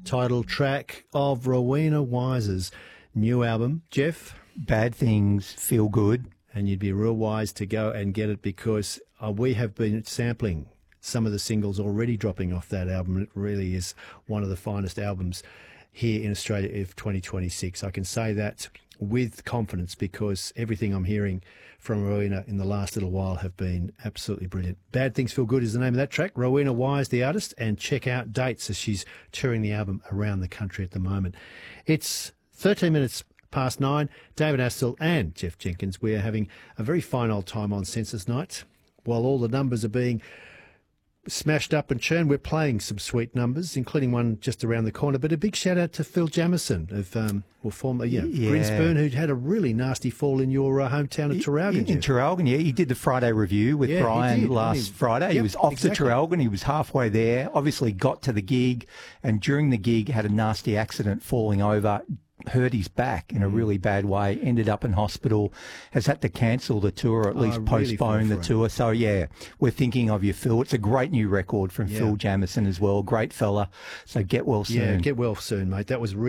title track of Rowena Wise's new album. Jeff? Bad Things Feel Good. And you'd be real wise to go and get it because we have been sampling some of the singles already dropping off that album. It really is one of the finest albums here in Australia of 2026. I can say that with confidence because everything I'm hearing from Rowena in the last little while have been absolutely brilliant. Bad Things Feel Good is the name of that track. Rowena Wise, the artist, and check out dates as she's touring the album around the country at the moment. It's 13 minutes past 9. David Astle and Jeff Jenkins. We're having a very fine old time on Census Night. While all the numbers are being smashed up and churned, we're playing some sweet numbers, including one just around the corner. But a big shout out to Phil Jamieson of former Grinspoon, who'd had a really nasty fall in your hometown of Traralgon. In Traralgon, yeah. He did the Friday review with Brian last Friday. Yep, he was off to Traralgon. He was halfway there, obviously got to the gig, and during the gig had a nasty accident falling over, hurt his back in a really bad way, ended up in hospital, has had to cancel the tour, or at least postpone the tour. So, yeah, we're thinking of you, Phil. It's a great new record from Phil Jamieson as well. Great fella. So get well soon. Yeah, get well soon, mate. That was really